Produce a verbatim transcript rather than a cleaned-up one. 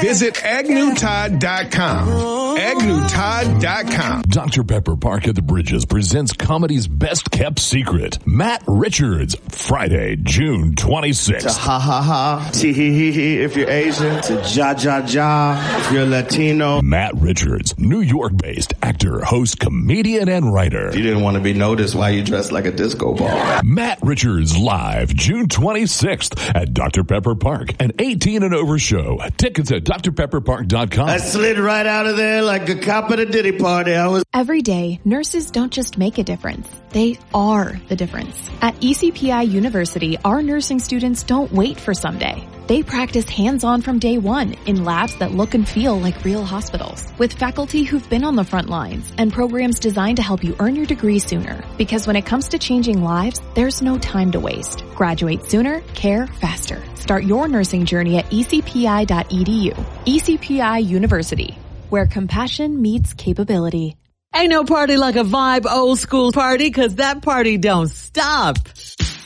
Visit agnew todd dot com. agnew todd dot com. Doctor Pepper Park at the Bridges presents comedy's best kept secret. Matt Richards, Friday, June twenty-sixth. To ha ha ha, tee hee hee hee if you're Asian, to ja ja ja if you're Latino. Matt Richards, New York-based actor, host, comedian, and writer. If you didn't want to be noticed, why you dressed like a disco ball? Matt Richards live June twenty-sixth at Doctor Pepper Park, an eighteen and over show. Tickets at d r pepper park dot com. I slid right out of there like a cop at a Diddy party. I was. Every day, nurses don't just make a difference. They are the difference. At E C P I University, our nursing students don't wait for someday. They practice hands-on from day one in labs that look and feel like real hospitals, with faculty who've been on the front lines and programs designed to help you earn your degree sooner. Because when it comes to changing lives, there's no time to waste. Graduate sooner, care faster. Start your nursing journey at e c p i dot e d u. E C P I University, where compassion meets capability. Ain't no party like a vibe old school party, 'cause that party don't stop.